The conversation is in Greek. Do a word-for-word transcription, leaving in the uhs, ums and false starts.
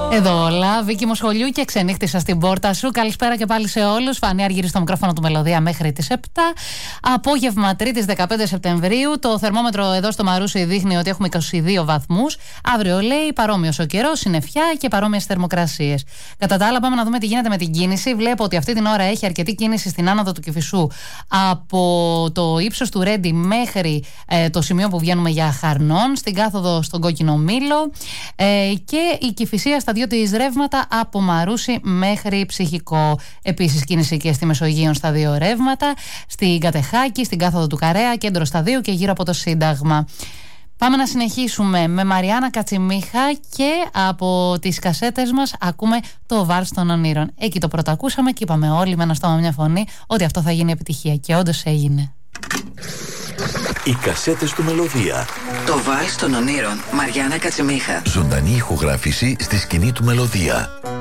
Εδώ όλα, Βίκη Μοσχολιού και ξενύχτησα στην πόρτα σου. Καλησπέρα και πάλι σε όλους. Φανή Αργύρη στο μικρόφωνο του Μελωδία μέχρι τις επτά. Απόγευμα Τρίτης δεκαπέντε Σεπτεμβρίου. Το θερμόμετρο εδώ στο Μαρούσι δείχνει ότι έχουμε είκοσι δύο βαθμούς. Αύριο λέει παρόμοιος ο καιρός, συννεφιά και παρόμοιες θερμοκρασίες. Κατά τα άλλα, πάμε να δούμε τι γίνεται με την κίνηση. Βλέπω ότι αυτή την ώρα έχει αρκετή κίνηση στην άνοδο του Κηφισού από το ύψος του Ρέντι μέχρι ε, το σημείο που βγαίνουμε για Χαρνών, στην κάθοδο στον Κόκκινο Μήλο ε, και η Κηφισία στα δύο της ρεύματα από Μαρούσι μέχρι Ψυχικό. Επίσης κίνηση και στη Μεσογείο στα δύο ρεύματα, στην Κατεχάκη, στην κάθοδο του Καρέα, κέντρο στα δύο και γύρω από το Σύνταγμα. Πάμε να συνεχίσουμε με Μαριάννα Κατσιμίχα και από τις κασέτες μας ακούμε το Βάλς των Ονείρων. Εκεί το πρώτο ακούσαμε και είπαμε όλοι με ένα στόμα μια φωνή ότι αυτό θα γίνει επιτυχία και όντως έγινε. Οι κασέτες του Μελωδία. Το Βάλς των Ονείρων, Μαριάννα Κατσιμίχα. Ζωντανή ηχογράφηση στη σκηνή του Μελωδία.